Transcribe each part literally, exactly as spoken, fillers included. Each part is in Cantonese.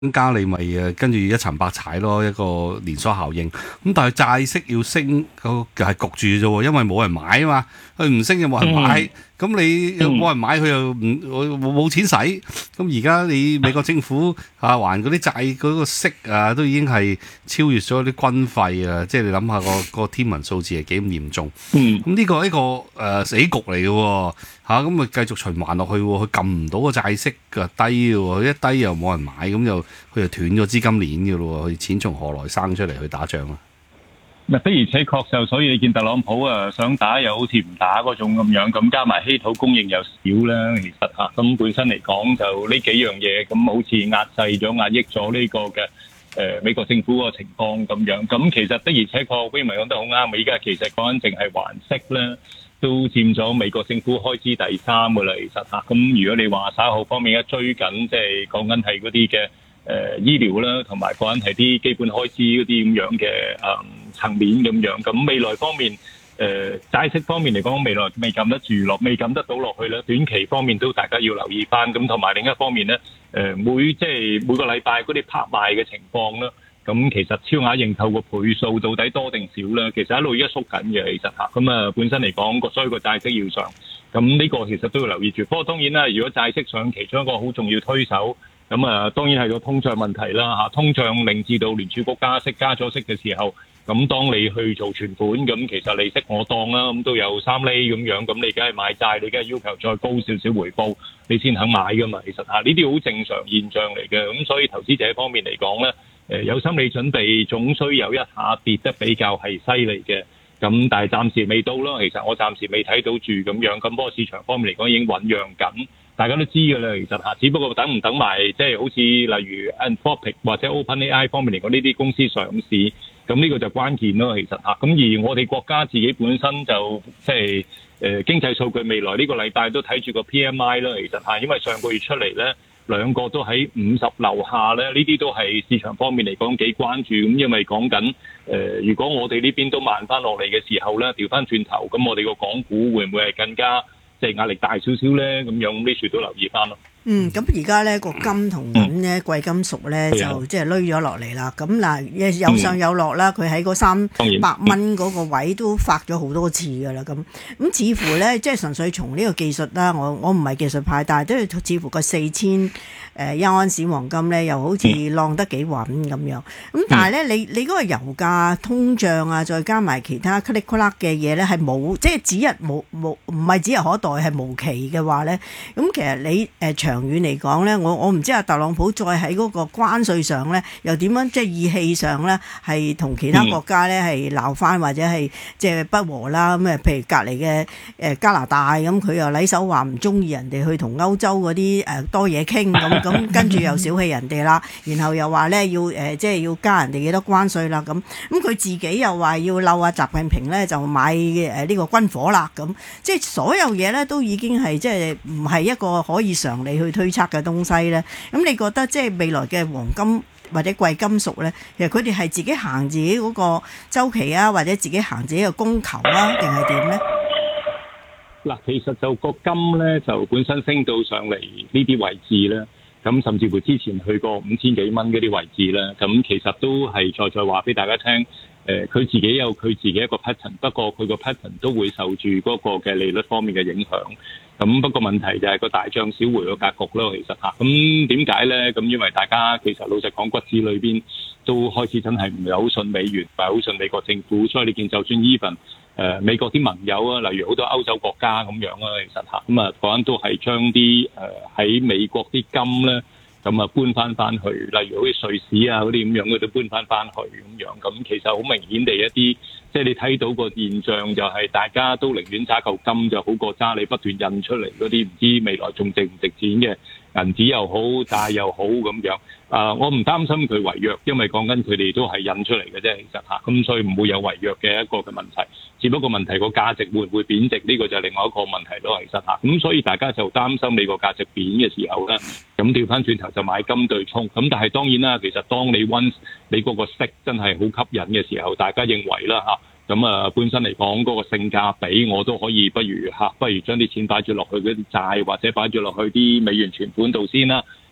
增加你咪誒跟住一層百踩咯，一個連鎖效應。咁但係債息要升，個係焗住啫喎，因為冇人買啊嘛，佢唔升就冇人買。咁、嗯、你又冇人買，佢又唔冇冇錢使。咁而家你美國政府啊還嗰啲債嗰個息啊，都已經係超越咗啲軍費啊！即係你諗下個個天文數字係幾咁嚴重。咁呢、呢個一個誒、呃、死局嚟嘅喎嚇，咁咪繼續循環落去喎，佢撳唔到個債息嘅低嘅喎，一低又冇人買，咁就佢就斷咗資金鏈嘅咯喎，佢錢從何來生出嚟去打仗啊？ 咪的而且確就，所以你見特朗普啊想打又好似唔打嗰種咁樣，咁加埋稀土供應又少啦，其實嚇咁本身嚟講就呢幾樣嘢咁好似壓制咗、壓抑咗呢個嘅誒、呃、美國政府個情況咁樣。咁其實的而且確，威明講得好啱，而家其實講緊淨係還息咧，都佔咗美國政府開支第三嘅啦，其實嚇。咁如果你話稍後方面一追緊，即係講緊係嗰啲嘅誒醫療啦，同埋講緊係啲基本開支嗰啲咁樣嘅誒層面咁樣。咁未來方面誒、呃、債息方面嚟講，未來未撳得住落，未撳得到落去咧。短期方面都大家要留意翻。咁同埋另一方面咧，誒、呃、每即係每個禮拜嗰啲拍賣嘅情況啦。咁其實超額認購個倍數到底多定少咧？其實一路而家縮緊嘅，其實嚇。咁啊，本身嚟講個所以個債息要上，咁呢個其實都要留意住。不過當然啦，如果債息上其中一個好重要推手，咁啊當然係個通脹問題啦嚇。通脹令至到聯儲局加息加咗息嘅時候，咁當你去做存款，咁其實利息我當啦，咁都有三厘咁樣，咁你梗係買債，你梗係要求再高少少回報，你先肯買噶嘛。其實嚇呢啲好正常現象嚟嘅，咁所以投資者方面嚟講咧。誒有心理準備，總需有一下跌得比較係犀利嘅，咁但係暫時未到咯。其實我暫時未睇到住咁樣，咁不過市場方面嚟講已經醖釀緊，大家都知㗎啦。其實嚇，只不過等唔等埋，即係好似例如 Anthropic 或者 OpenAI 方面嚟講，呢啲公司上市，咁呢個就關鍵咯。其實嚇，咁而我哋國家自己本身就即係誒經濟數據，未來呢個禮拜都睇住個 P M I 啦。其實嚇，因為上個月出嚟咧。兩個都喺五十樓下咧，呢啲都係市場方面嚟講幾關注咁，因為講緊誒，如果我哋呢邊都慢翻落嚟嘅時候咧，調翻轉頭，咁我哋個港股會唔會係更加即係壓力大少少咧？咁樣呢處都留意翻咯。 嗯，咁而家咧個金同銀咧貴金屬咧就即係攏咗落嚟啦。咁嗱，有上有落啦。佢喺嗰三百蚊嗰個位都發咗好多次噶啦。咁咁似乎咧，即係純粹從呢個技術啦。我我唔係技術派，但係都係似乎個四千誒一盎司黃金咧，又好似浪得幾穩咁樣。咁但係咧，你你嗰個油價通脹啊，再加埋其他咳哩咳啦嘅嘢咧，係冇即係指日冇冇唔係指日可待，係無期嘅話咧，咁其實你誒長長遠嚟講咧，我我唔知阿特朗普再喺嗰個關稅上咧，又點樣即係意氣上咧，係同其他國家咧係鬧翻或者係即係不和啦。咁誒，譬如隔離嘅誒加拿大咁，佢又禮手話唔中意人哋去同歐洲嗰啲誒多嘢傾咁，咁跟住又小氣人哋啦，然後又話咧要誒即係要加人哋幾多關稅啦咁，咁佢自己又話要嬲阿習近平咧就買誒呢個軍火啦咁，即係所有嘢咧都已經係即係唔係一個可以常理去推測嘅東西咧，咁你覺得即係未來嘅黃金或者貴金屬咧，其實佢哋係自己行自己嗰個週期啊，或者自己行自己嘅供求啊，定係點咧？ 嗱，其實就個金咧就本身升到上嚟呢啲位置咧，咁甚至乎之前去過五千幾蚊嗰啲位置咧，咁其實都係再再話俾大家聽。誒佢、呃、自己有佢自己一個 pattern， 不過佢個 pattern 都會受住嗰個嘅利率方面嘅影響。咁不過問題就係個大漲小回個格局咯，其實嚇。咁點解咧？咁因為大家其實老實講，骨子裏邊都開始真係唔係好信美元，唔係好信美國政府，所以你見就算 even 誒美國啲盟友啊，例如好多歐洲國家咁樣啊，其實嚇咁啊講緊都係將啲誒喺美國啲金咧。咁啊搬翻翻去，例如好似瑞士啊嗰啲咁樣，佢都搬翻翻去咁樣。咁其實好明顯地一啲，即係你睇到個現象就係大家都寧願揸嚿金就好過揸你不斷印出嚟嗰啲唔知未來仲值唔值錢嘅銀紙又好債又好咁樣。啊，我唔擔心佢違約，因為講緊佢哋都係印出嚟嘅啫，其實嚇，咁所以唔會有違約嘅一個嘅問題。只不過問題個價值會唔會貶值呢個就係另外一個問題咯，其實嚇。咁所以大家就擔心你個價值貶嘅時候咧，咁調翻轉頭就買金對沖。咁但係當然啦，其實當你 once 你嗰個息真係好吸引嘅時候，大家認為啦嚇，咁啊本身嚟講嗰個性價比我都可以不如嚇，不如將啲錢擺住落去嗰啲債或者擺住落去啲美元存款度先啦。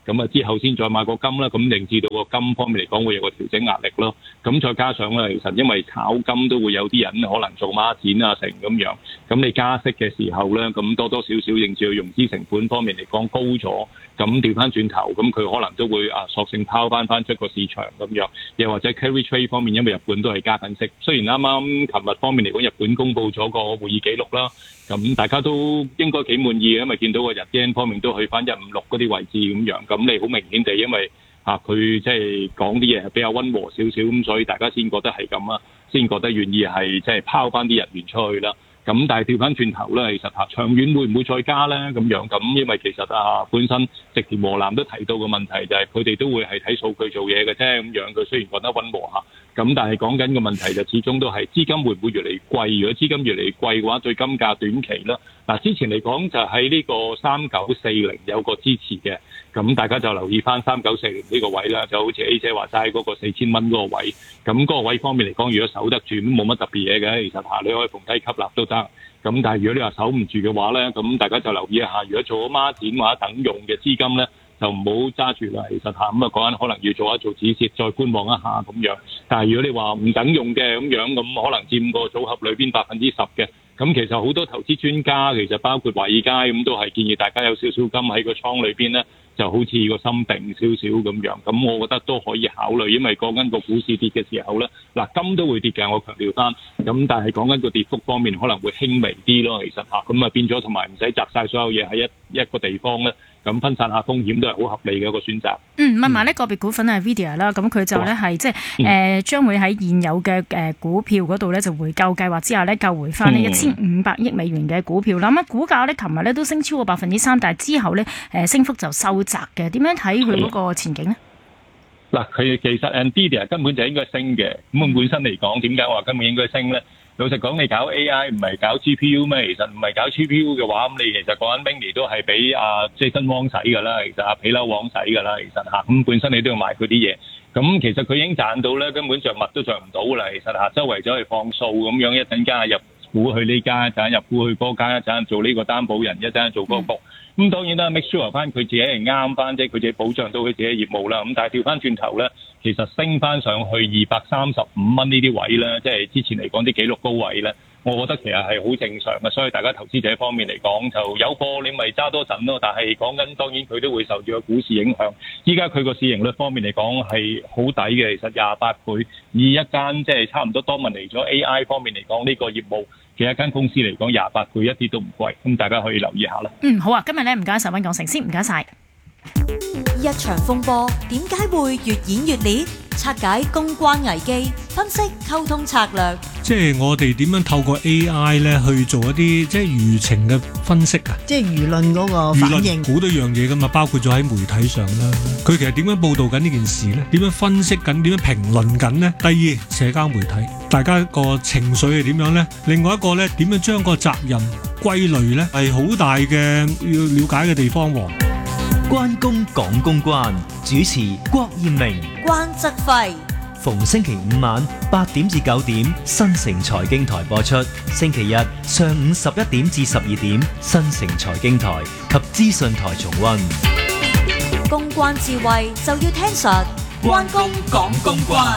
咁啊之後先再買個金啦，咁令至到個金方面嚟講會有個調整壓力咯。咁再加上咧，其實因為炒金都會有啲人可能做孖展啊成咁樣，咁你加息嘅時候咧，咁多多少少令至到融資成本方面嚟講高咗，咁調翻轉頭，咁佢可能都會啊索性拋翻翻出個市場咁樣，又或者 carry trade 方面，因為日本都係加緊息，雖然啱啱琴日方面嚟講，日本公布咗個會議記錄啦，咁大家都應該幾滿意嘅，因為見到個日元方面都去翻一五六嗰啲位置咁樣，咁你好明顯地因為啊佢即係講啲嘢係比較溫和少少，咁所以大家先覺得係咁啊，先覺得願意係即係拋翻啲日元出去啦。咁但係調翻轉頭咧，其實嚇長遠會唔會再加咧？咁樣咁，因為其實啊本身植田和男都提到個問題就係佢哋都會係睇數據做嘢嘅啫，咁樣佢雖然覺得溫和嚇，咁但係講緊個問題就始終都係資金會唔會越嚟越貴？如果資金越嚟越貴嘅話，對金價短期啦，嗱之前嚟講就喺呢個三九四零有個支持嘅，咁大家就留意翻三九四零呢個位啦，就好似 A 姐話齋嗰個四千蚊嗰個位，咁嗰個位方面嚟講，如果守得住都冇乜特別嘢嘅，其實嚇你可以逢低吸納都得。咁但係如果你話守唔住嘅話咧，咁大家就留意一下，如果做咗孖展或者等用嘅資金咧，就唔好揸住啦。其實嚇咁啊，講緊可能要做一做止蝕，再觀望一下咁樣。但係如果你話唔等用嘅咁樣，咁可能佔個組合裏邊百分之十嘅。咁其實好多投資專家其實包括華爾街咁都係建議大家有少少金喺個倉裏邊咧，就好似個心定少少咁樣。咁我覺得都可以考慮，因為講緊個股市跌嘅時候咧，嗱金都會跌嘅，我強調翻。咁但係講緊個跌幅方面可能會輕微啲咯，其實嚇。咁啊變咗同埋唔使集晒所有嘢喺一一個地方咧。咁分散下風險都係好合理嘅一個選擇。 嗯，問埋呢個別股份係 Nvidia 啦，咁佢就咧係即係誒將會喺現有嘅誒股票嗰度咧就回購計劃之下咧救回翻呢一千五百億美元嘅股票啦。咁啊股價咧琴日咧都升超過百分之三，但係之後咧誒升幅就收窄嘅。點樣睇佢嗰個前景咧？ 嗱，佢其實 Nvidia 根本就應該升嘅。咁啊本身嚟講，點解話根本應該升咧？老實講，你搞 A I 唔係搞 G P U 咩？其實唔係搞 G P U 嘅話，咁你其實講緊 Mini 都係俾阿 Jason Wang 使㗎啦，其實阿皮褸王使㗎啦，其實嚇。咁本身你都要賣佢啲嘢，咁其實佢已經賺到咧，根本着物都着唔到啦。其實嚇，周圍走去放數咁樣，一陣間入股去呢間，一陣入股去嗰間，一陣做呢個擔保人，一陣做嗰個局。咁當然啦 ，make sure 翻佢自己係啱翻啫，佢自己保障到佢自己業務啦。咁但係調翻轉頭咧，其實升翻上去二百三十五蚊呢啲位咧，即係之前嚟講啲紀錄高位咧，我覺得其實係好正常嘅。所以大家投資者方面嚟講，就有貨你咪揸多陣咯。但係講緊當然佢都會受住個股市影響。依家佢個市盈率方面嚟講係好抵嘅，其實廿八倍，以一間即係差唔多多問嚟咗 A I 方面嚟講呢個業務。嘅一間公司嚟講，廿八倍一啲都唔貴，咁大家可以留意下啦。 嗯，好啊，今日咧唔該晒溫鋼城先，唔該晒。 一場風波點解會越演越烈？拆解公關危機，分析溝通策略。 即係我哋點樣透過 A I 咧去做一啲即係輿情嘅分析啊？ 即係輿論嗰個反應， 好多樣嘢噶嘛，包括咗喺媒體上啦。佢其實點樣報導緊呢件事咧？點樣分析緊？點樣評論緊咧？第二，社交媒體，大家個情緒係點樣咧？另外一個咧，點樣將個責任歸類咧？係好大嘅要了解嘅地方喎。 關公講公關，主持郭艷明、 關則輝， 逢星期五晚八點至九點，新城財經台播出；星期日上午十一點至十二點，新城財經台及資訊台重溫。 公關智慧就要聽實，關公講公關。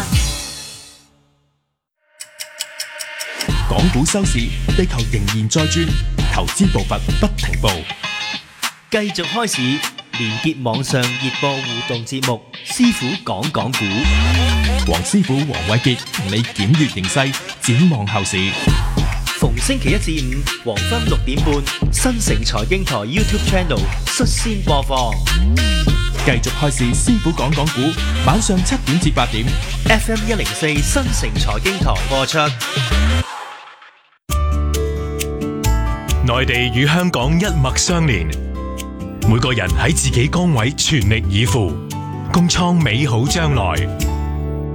港股收市，地球仍然在轉，投資步伐不停步。 繼續開市，連結網上熱播互動節目，師傅講講股。 黃師傅黃偉傑同你檢閱形勢，展望後市。 逢星期一至五黃昏六點半，新城財經台 YouTube Channel 率先播放。 繼續開市，師傅講講股，晚上七點至八點 F M 一零四新城財經台播出。 內地與香港一脈相連，每個人喺自己崗位全力以赴，共創美好將來。